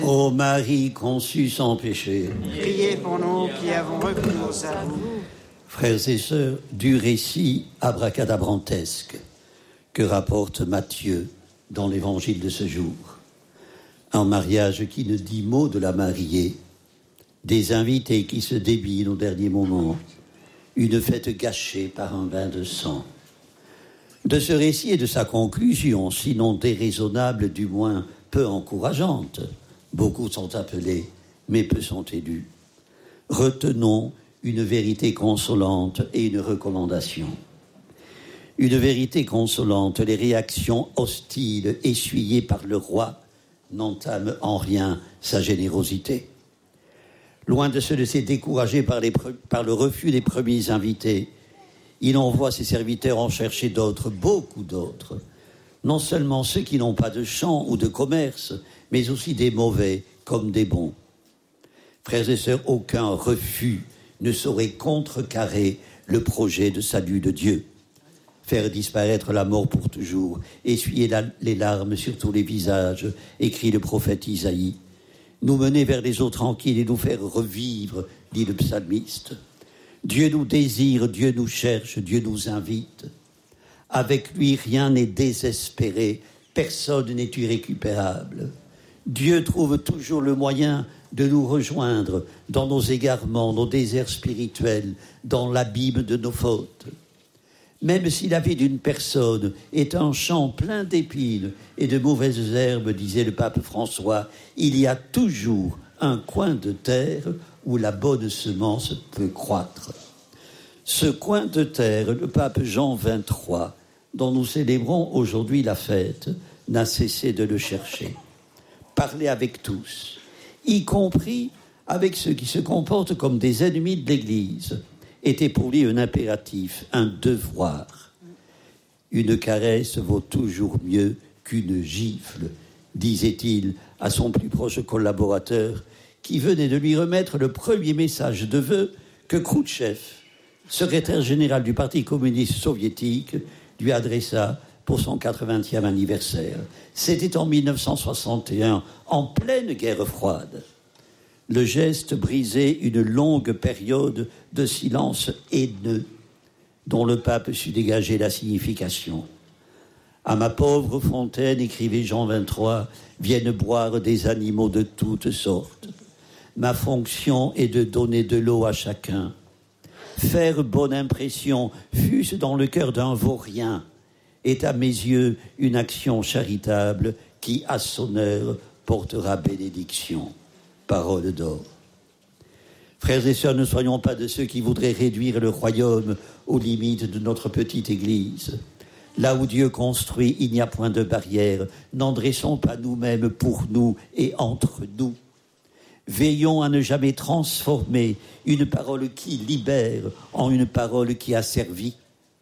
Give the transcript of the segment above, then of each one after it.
Ô Marie conçue sans péché, Priez pour nous qui avons recours à vous. frères et sœurs, du récit abracadabrantesque que rapporte Matthieu dans l'évangile de ce jour, un mariage qui ne dit mot de la mariée, des invités qui se débinent au dernier moment, une fête gâchée par un bain de sang. De ce récit et de sa conclusion, sinon déraisonnable, du moins peu encourageante, beaucoup sont appelés, mais peu sont élus. Retenons une vérité consolante et une recommandation. Une vérité consolante, les réactions hostiles essuyées par le roi n'entament en rien sa générosité. Loin de se laisser décourager par le refus des premiers invités, il envoie ses serviteurs en chercher d'autres, beaucoup d'autres. Non seulement ceux qui n'ont pas de champ ou de commerce, mais aussi des mauvais comme des bons. Frères et sœurs, aucun refus ne saurait contrecarrer le projet de salut de Dieu. Faire disparaître la mort pour toujours, essuyer les larmes sur tous les visages, écrit le prophète Isaïe. Nous mener vers les eaux tranquilles et nous faire revivre, dit le psalmiste. Dieu nous désire, Dieu nous cherche, Dieu nous invite. Avec lui, rien n'est désespéré, personne n'est irrécupérable. Dieu trouve toujours le moyen de nous rejoindre dans nos égarements, nos déserts spirituels, dans l'abîme de nos fautes. Même si la vie d'une personne est un champ plein d'épines et de mauvaises herbes, disait le pape François, il y a toujours un coin de terre où la bonne semence peut croître. Ce coin de terre, le pape Jean XXIII, dont nous célébrons aujourd'hui la fête, n'a cessé de le chercher. Parler avec tous, y compris avec ceux qui se comportent comme des ennemis de l'Église, était pour lui un impératif, un devoir. Une caresse vaut toujours mieux qu'une gifle, disait-il à son plus proche collaborateur, qui venait de lui remettre le premier message de vœux que Khrouchtchev, secrétaire général du Parti communiste soviétique, lui adressa pour son 80e anniversaire. C'était en 1961, en pleine guerre froide. Le geste brisait une longue période de silence haineux dont le pape sut dégager la signification. À ma pauvre fontaine, écrivait Jean XXIII, viennent boire des animaux de toutes sortes. Ma fonction est de donner de l'eau à chacun. Faire bonne impression, fût-ce dans le cœur d'un vaurien, est à mes yeux une action charitable qui, à son heure, portera bénédiction. Parole d'or. Frères et sœurs, ne soyons pas de ceux qui voudraient réduire le royaume aux limites de notre petite église. Là où Dieu construit, il n'y a point de barrière. N'en dressons pas nous-mêmes pour nous et entre nous. Veillons à ne jamais transformer une parole qui libère en une parole qui a servi.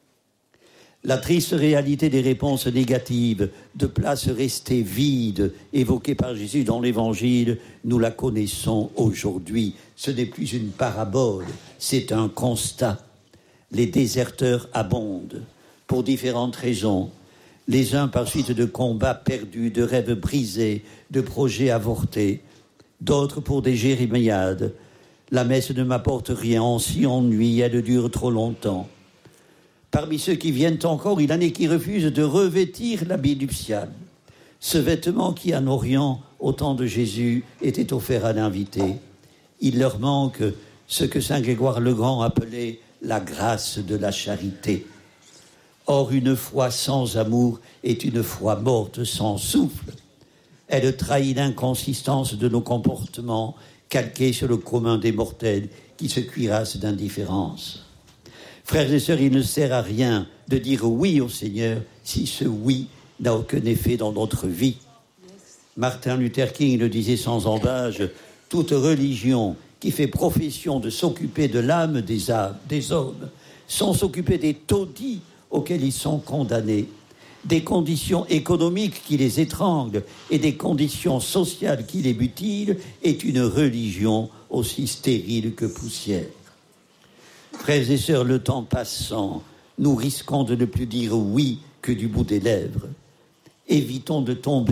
La triste réalité des réponses négatives, de places restées vides, évoquées par Jésus dans l'Évangile, nous la connaissons aujourd'hui. Ce n'est plus une parabole, c'est un constat. Les déserteurs abondent, pour différentes raisons. Les uns par suite de combats perdus, de rêves brisés, de projets avortés. D'autres pour des jérémiades. La messe ne m'apporte rien, on s'y ennuie, elle dure trop longtemps. Parmi ceux qui viennent encore, il en est qui refusent de revêtir l'habit nuptial. Ce vêtement qui, en Orient, au temps de Jésus, était offert à l'invité. Il leur manque ce que saint Grégoire le Grand appelait la grâce de la charité. Or, une foi sans amour est une foi morte sans souffle. Elle trahit l'inconsistance de nos comportements, calqués sur le commun des mortels qui se cuirassent d'indifférence. Frères et sœurs, il ne sert à rien de dire oui au Seigneur si ce oui n'a aucun effet dans notre vie. Martin Luther King le disait sans embâche, toute religion qui fait profession de s'occuper de l'âme des hommes, sans s'occuper des taudis auxquels ils sont condamnés, des conditions économiques qui les étranglent et des conditions sociales qui les mutilent, est une religion aussi stérile que poussière. Frères et sœurs, le temps passant, nous risquons de ne plus dire oui que du bout des lèvres. Évitons de tomber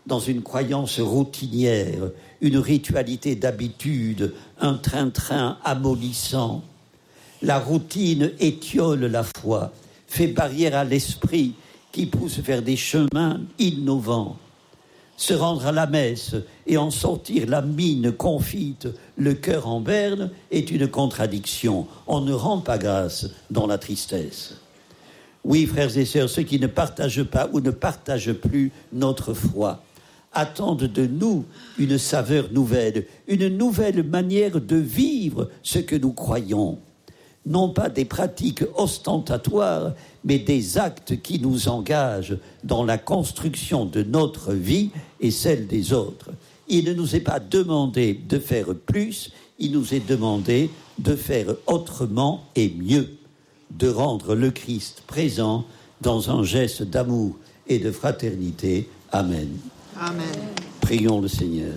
dans une croyance routinière, une ritualité d'habitude, un train-train amollissant. La routine étiole la foi, fait barrière à l'esprit qui pousse vers des chemins innovants. Se rendre à la messe et en sortir la mine confite, le cœur en berne, est une contradiction. On ne rend pas grâce dans la tristesse. Oui, frères et sœurs, ceux qui ne partagent pas ou ne partagent plus notre foi attendent de nous une saveur nouvelle, une nouvelle manière de vivre ce que nous croyons. Non pas des pratiques ostentatoires, mais des actes qui nous engagent dans la construction de notre vie et celle des autres. Il ne nous est pas demandé de faire plus, il nous est demandé de faire autrement et mieux, de rendre le Christ présent dans un geste d'amour et de fraternité. Amen. Amen. Prions le Seigneur.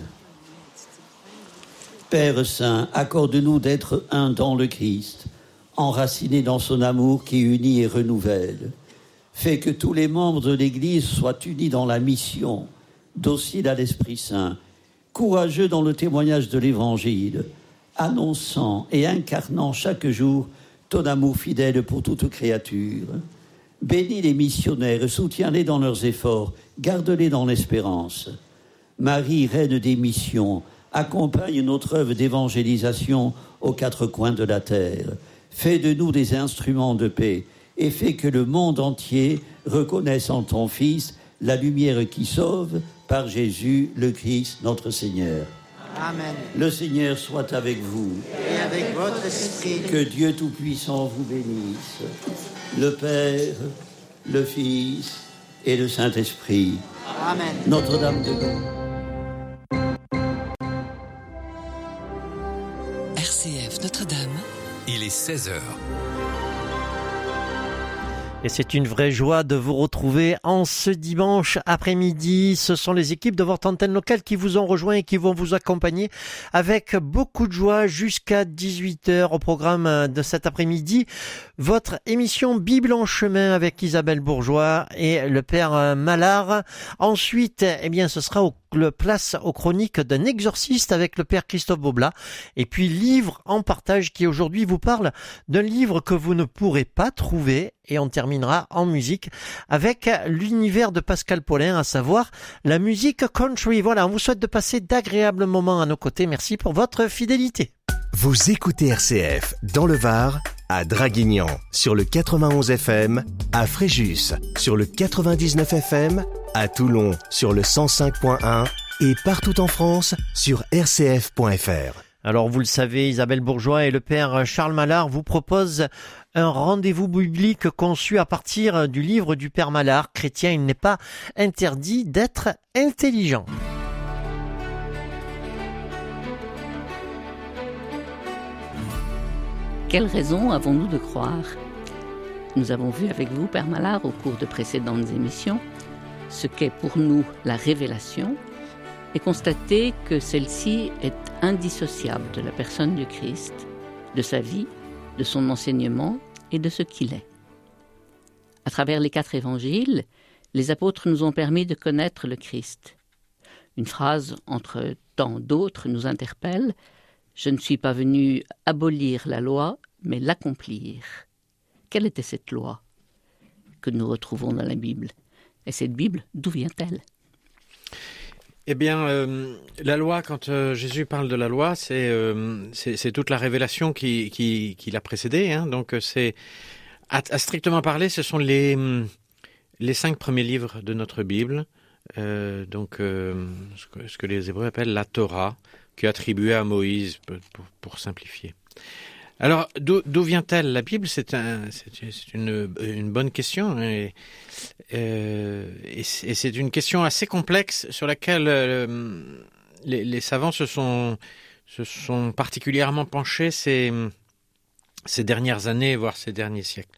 Père Saint, accorde-nous d'être un dans le Christ, enraciné dans son amour qui unit et renouvelle. Fais que tous les membres de l'Église soient unis dans la mission, dociles à l'Esprit Saint, courageux dans le témoignage de l'Évangile, annonçant et incarnant chaque jour ton amour fidèle pour toute créature. Bénis les missionnaires, soutiens-les dans leurs efforts, garde-les dans l'espérance. Marie, reine des missions, accompagne notre œuvre d'évangélisation aux quatre coins de la terre. Fais de nous des instruments de paix et fais que le monde entier reconnaisse en ton Fils la lumière qui sauve par Jésus le Christ notre Seigneur. Amen. Le Seigneur soit avec vous. Et avec votre esprit. Que Dieu Tout-Puissant vous bénisse, le Père, le Fils et le Saint-Esprit. Amen. Notre-Dame de Lourdes. RCF Notre-Dame. Il est 16h. Et c'est une vraie joie de vous retrouver en ce dimanche après-midi. Ce sont les équipes de votre antenne locale qui vous ont rejoint et qui vont vous accompagner avec beaucoup de joie jusqu'à 18h au programme de cet après-midi. Votre émission Bible en chemin avec Isabelle Bourgeois et le Père Malard. Ensuite, eh bien, ce sera place aux chroniques d'un exorciste avec le Père Christophe Boblat. Et puis Livre en partage qui aujourd'hui vous parle d'un livre que vous ne pourrez pas trouver. Et on terminera en musique avec l'univers de Pascal Paulin, à savoir la musique country. Voilà, on vous souhaite de passer d'agréables moments à nos côtés. Merci pour votre fidélité. Vous écoutez RCF dans le Var, à Draguignan sur le 91 FM, à Fréjus sur le 99 FM, à Toulon sur le 105.1 et partout en France sur rcf.fr. Alors vous le savez, Isabelle Bourgeois et le Père Charles Malard vous proposent un rendez-vous biblique conçu à partir du livre du Père Malard. Chrétien, il n'est pas interdit d'être intelligent. Quelle raison avons-nous de croire ? Nous avons vu avec vous, Père Malard, au cours de précédentes émissions, ce qu'est pour nous la révélation et constaté que celle-ci est indissociable de la personne du Christ, de sa vie, de son enseignement et de ce qu'il est. À travers les 4 évangiles, les apôtres nous ont permis de connaître le Christ. Une phrase entre tant d'autres nous interpelle : « Je ne suis pas venu abolir la loi, mais l'accomplir. » Quelle était cette loi que nous retrouvons dans la Bible ? Et cette Bible, d'où vient-elle ? Eh bien, la loi, quand Jésus parle de la loi, c'est toute la révélation qui l'a précédée. Hein. Donc, à strictement parler, ce sont les 5 premiers livres de notre Bible. Ce que les Hébreux appellent la Torah, qui est attribuée à Moïse, pour simplifier. Alors, d'où vient-elle la Bible ? C'est une bonne question, et c'est une question assez complexe sur laquelle les savants se sont particulièrement penchés ces dernières années, voire ces derniers siècles.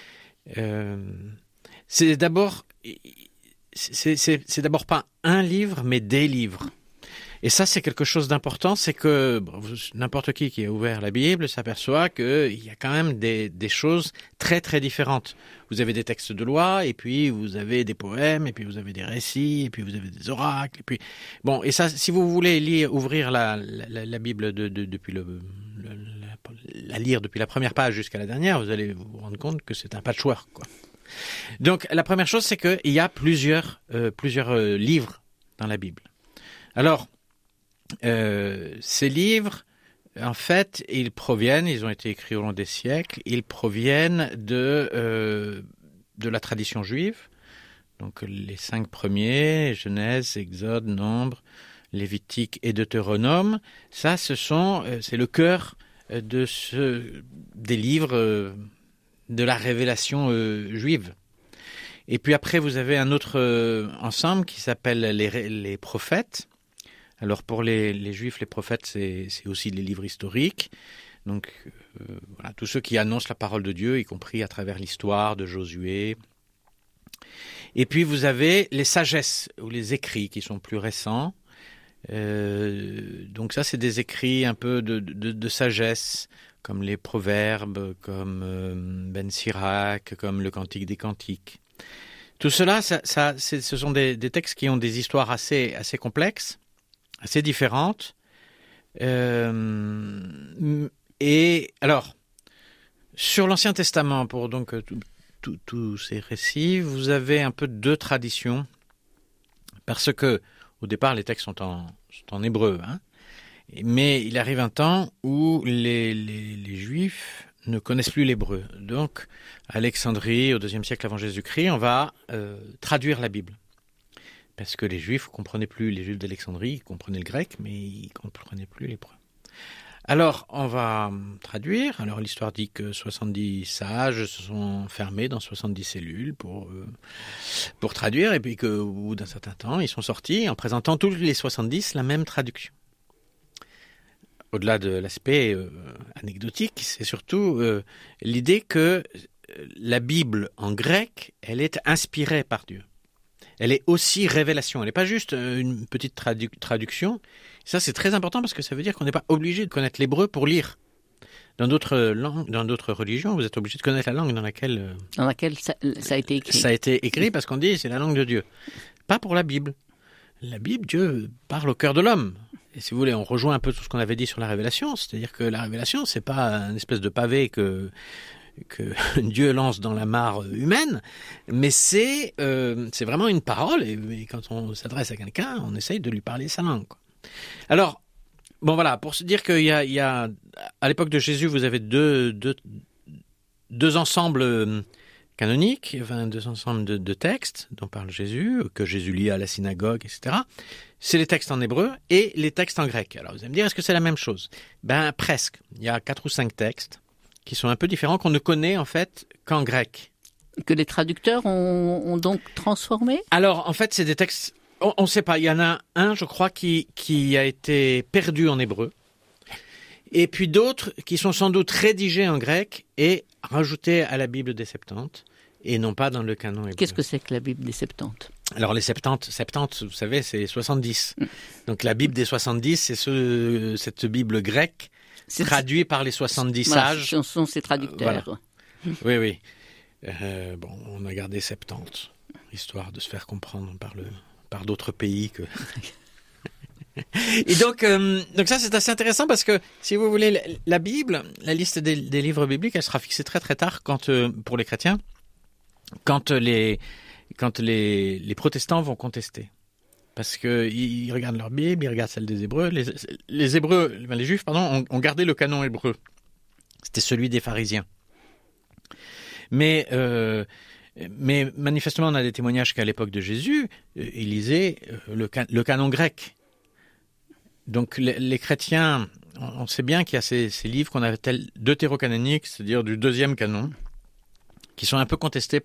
C'est d'abord pas un livre, mais des livres. Et ça, c'est quelque chose d'important, c'est que n'importe qui a ouvert la Bible s'aperçoit qu'il y a quand même des choses très très différentes. Vous avez des textes de loi, et puis vous avez des poèmes, et puis vous avez des récits, et puis vous avez des oracles, et puis bon. Et ça, si vous voulez ouvrir la Bible depuis la lire depuis la première page jusqu'à la dernière, vous allez vous rendre compte que c'est un patchwork, quoi. Donc la première chose, c'est qu'il y a plusieurs livres dans la Bible. Alors ces livres, en fait, ils ont été écrits au long des siècles, ils proviennent de la tradition juive. Donc les 5 premiers, Genèse, Exode, Nombre, Lévitique et Deutéronome, ça, c'est le cœur des livres de la révélation juive. Et puis après, vous avez un autre ensemble qui s'appelle les prophètes. Alors pour les Juifs, les prophètes, c'est aussi les livres historiques. Donc voilà, tous ceux qui annoncent la parole de Dieu, y compris à travers l'histoire de Josué. Et puis vous avez les sagesses ou les écrits qui sont plus récents. Donc ça, c'est des écrits un peu de sagesse, comme les Proverbes, comme Ben Sirach, comme le Cantique des Cantiques. Tout cela, ce sont des textes qui ont des histoires assez complexes, assez différentes. Et alors, sur l'Ancien Testament, pour donc tous ces récits, vous avez un peu 2 traditions, parce que au départ, les textes sont en hébreu, hein. Mais il arrive un temps où les Juifs ne connaissent plus l'hébreu. Donc, à Alexandrie, au IIe siècle avant Jésus-Christ, on va traduire la Bible. Parce que les Juifs ne comprenaient plus, les Juifs d'Alexandrie, ils comprenaient le grec, mais ils ne comprenaient plus l'hébreu. Alors, on va traduire. Alors, l'histoire dit que 70 sages se sont enfermés dans 70 cellules pour traduire, et puis qu'au bout d'un certain temps, ils sont sortis en présentant tous les 70 la même traduction. Au-delà de l'aspect anecdotique, c'est surtout l'idée que la Bible en grec, elle est inspirée par Dieu. Elle est aussi révélation. Elle n'est pas juste une petite traduction. Ça, c'est très important parce que ça veut dire qu'on n'est pas obligé de connaître l'hébreu pour lire. Dans d'autres langues, dans d'autres religions, vous êtes obligé de connaître la langue dans laquelle ça a été écrit. Ça a été écrit parce qu'on dit c'est la langue de Dieu. Pas pour la Bible. La Bible, Dieu parle au cœur de l'homme. Et si vous voulez, on rejoint un peu tout ce qu'on avait dit sur la révélation. C'est-à-dire que la révélation, c'est pas une espèce de pavé que Dieu lance dans la mare humaine, mais c'est vraiment une parole. Et quand on s'adresse à quelqu'un, on essaye de lui parler sa langue, quoi. Alors, bon voilà, pour se dire qu'il y a à l'époque de Jésus, vous avez deux ensembles canoniques, enfin, 2 ensembles de textes dont parle Jésus, que Jésus lit à la synagogue, etc. C'est les textes en hébreu et les textes en grec. Alors vous allez me dire, est-ce que c'est la même chose ? Ben presque. Il y a 4 ou 5 textes qui sont un peu différents, qu'on ne connaît en fait qu'en grec. Que les traducteurs ont donc transformé ? Alors en fait, c'est des textes, on ne sait pas, il y en a un, je crois, qui a été perdu en hébreu, et puis d'autres qui sont sans doute rédigés en grec et rajoutés à la Bible des Septante, et non pas dans le canon hébreu. Qu'est-ce que c'est que la Bible des Septante ? Alors les 70, vous savez, c'est 70. Donc la Bible des 70, c'est cette Bible grecque traduite par les 70 sages. Ce sont ces traducteurs. Voilà. Oui. On a gardé 70, histoire de se faire comprendre par d'autres pays que... Et donc ça c'est assez intéressant parce que si vous voulez la Bible, la liste des livres bibliques, elle sera fixée très très tard pour les chrétiens, quand les protestants vont contester, parce que ils regardent leur Bible, ils regardent celle des Hébreux. Les Hébreux, les Juifs ont gardé le canon hébreu. C'était celui des pharisiens. Mais manifestement, on a des témoignages qu'à l'époque de Jésus, ils lisaient le canon grec. Donc les chrétiens, on sait bien qu'il y a ces livres qu'on appelle deutérocanoniques, c'est-à-dire du 2e canon, qui sont un peu contestés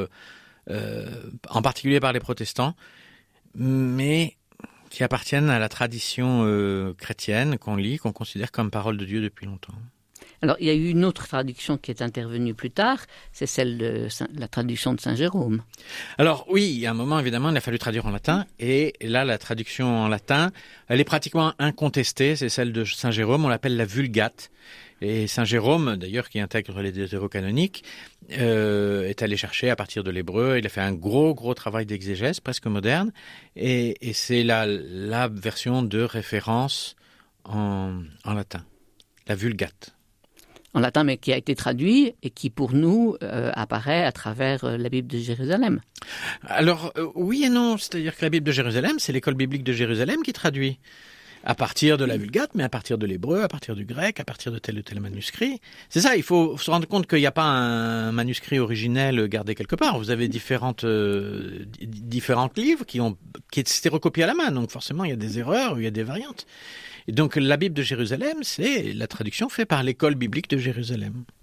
en particulier par les protestants, mais qui appartiennent à la tradition chrétienne qu'on lit, qu'on considère comme parole de Dieu depuis longtemps. Alors, il y a eu une autre traduction qui est intervenue plus tard, c'est celle de la traduction de Saint Jérôme. Alors oui, à un moment, évidemment, il a fallu traduire en latin, et là, la traduction en latin, elle est pratiquement incontestée, c'est celle de Saint Jérôme, on l'appelle la Vulgate. Et Saint Jérôme, d'ailleurs, qui intègre les deutérocanoniques, est allé chercher à partir de l'hébreu. Il a fait un gros travail d'exégèse, presque moderne. Et c'est la version de référence en latin, la Vulgate. En latin, mais qui a été traduit et qui, pour nous, apparaît à travers la Bible de Jérusalem. Alors, oui et non. C'est-à-dire que la Bible de Jérusalem, c'est l'école biblique de Jérusalem qui traduit. À partir de la Vulgate, mais à partir de l'hébreu, à partir du grec, à partir de tel ou tel manuscrit. C'est ça, il faut se rendre compte qu'il n'y a pas un manuscrit originel gardé quelque part. Vous avez différents livres qui étaient recopiés à la main, donc forcément il y a des erreurs, il y a des variantes. Et donc la Bible de Jérusalem, c'est la traduction faite par l'école biblique de Jérusalem.